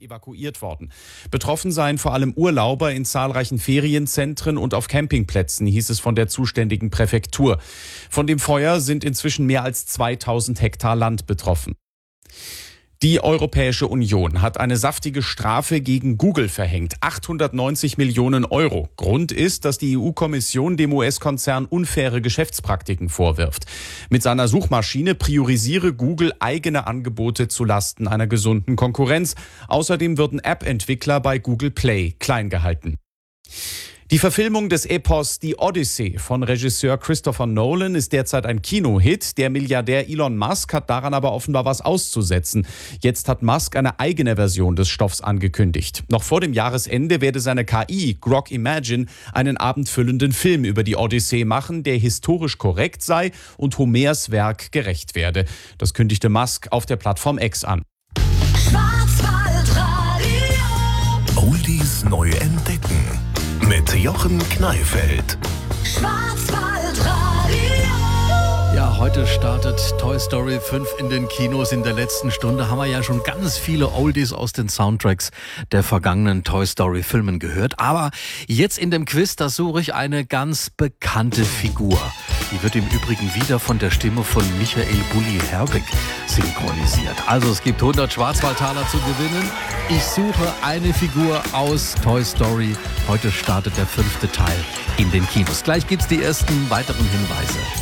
evakuiert worden. Betroffen seien vor allem Urlauber in zahlreichen Ferienzentren und auf Campingplätzen, hieß es von der zuständigen Präfektur. Von dem Feuer sind inzwischen mehr als 2000 Hektar Land betroffen. Die Europäische Union hat eine saftige Strafe gegen Google verhängt. 890 Millionen Euro. Grund ist, dass die EU-Kommission dem US-Konzern unfaire Geschäftspraktiken vorwirft. Mit seiner Suchmaschine priorisiere Google eigene Angebote zulasten einer gesunden Konkurrenz. Außerdem würden App-Entwickler bei Google Play klein gehalten. Die Verfilmung des Epos Die Odyssee von Regisseur Christopher Nolan ist derzeit ein Kinohit. Der Milliardär Elon Musk hat daran aber offenbar was auszusetzen. Jetzt hat Musk eine eigene Version des Stoffs angekündigt. Noch vor dem Jahresende werde seine KI Grok Imagine einen abendfüllenden Film über die Odyssee machen, der historisch korrekt sei und Homers Werk gerecht werde. Das kündigte Musk auf der Plattform X an. Oldies neu entdecken. Mit Jochen Kneifeld. Ja, heute startet Toy Story 5 in den Kinos. In der letzten Stunde haben wir ja schon ganz viele Oldies aus den Soundtracks der vergangenen Toy Story Filmen gehört. Aber jetzt in dem Quiz, da suche ich eine ganz bekannte Figur. Die wird im Übrigen wieder von der Stimme von Michael Bulli-Herbig synchronisiert. Also es gibt 100 Schwarzwaldtaler zu gewinnen. Ich suche eine Figur aus Toy Story. Heute startet der 5. Teil in den Kinos. Gleich gibt's die ersten weiteren Hinweise.